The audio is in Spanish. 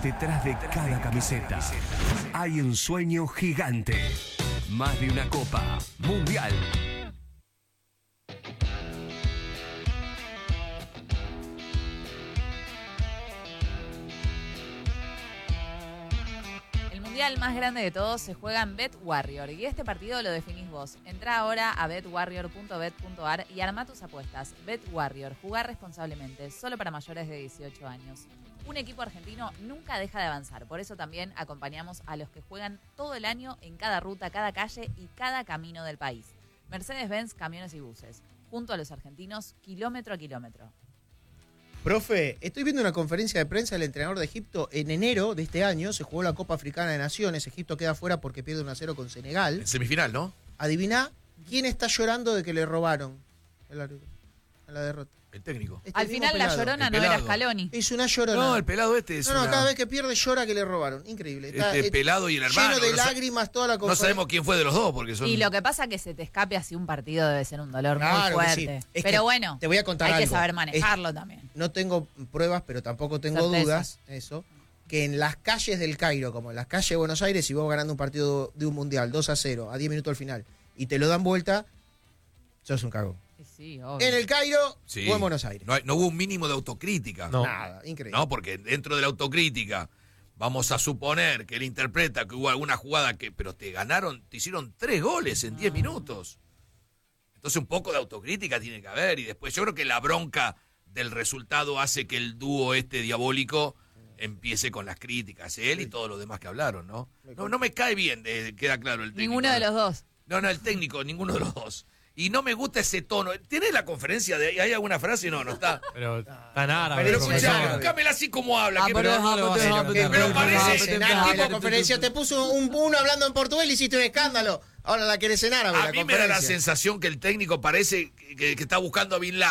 Detrás de cada camiseta hay un sueño gigante. Más de una Copa Mundial. El mundial más grande de todos se juega en BetWarrior y este partido lo definís vos. Entrá ahora a betwarrior.bet.ar y armá tus apuestas. BetWarrior, jugar responsablemente, solo para mayores de 18 años. Un equipo argentino nunca deja de avanzar, por eso también acompañamos a los que juegan todo el año en cada ruta, cada calle y cada camino del país. Mercedes-Benz, camiones y buses, junto a los argentinos, kilómetro a kilómetro. Profe, estoy viendo una conferencia de prensa del entrenador de Egipto. En enero de este año se jugó la Copa Africana de Naciones. Egipto queda fuera porque pierde 1-0 con Senegal. En semifinal, ¿no? Adiviná quién está llorando de que le robaron en la derrota. El técnico. Al final la llorona no era Scaloni. Es una llorona. No, el pelado este es cada vez que pierde llora que le robaron. Increíble. Está, pelado y el hermano. Lleno de lágrimas toda la conferencia. No sabemos quién fue de los dos porque son... Y lo que pasa es que se te escape así un partido debe ser un dolor muy fuerte. Sí. Pero bueno, te voy a contar hay algo. Que saber manejarlo también. No tengo pruebas, pero tampoco tengo dudas, que en las calles del Cairo, como en las calles de Buenos Aires, si vos ganando un partido de un mundial 2-0 a 10 minutos al final y te lo dan vuelta, sos un cagón. Sí, obvio. En el Cairo o en Buenos Aires. No hubo un mínimo de autocrítica. No. Nada, increíble. No, porque dentro de la autocrítica vamos a suponer que él interpreta que hubo alguna jugada pero te hicieron 3 goles en 10 minutos. Entonces un poco de autocrítica tiene que haber. Y después yo creo que la bronca del resultado hace que el dúo diabólico empiece con las críticas. Él y todos los demás que hablaron, ¿no? No me cae bien, queda claro el técnico. Ninguno de los dos. No, el técnico, ninguno de los dos. Y no me gusta ese tono. ¿Tienes la conferencia de ahí? ¿Hay alguna frase? No está. Pero está en árabe. Pero escuchá, búscamela así como habla. Pero parece en la conferencia. Te puso uno hablando en portugués y hiciste un escándalo. Ahora la querés en árabe. A mí me da la sensación que el técnico parece que está buscando a Bin Laden.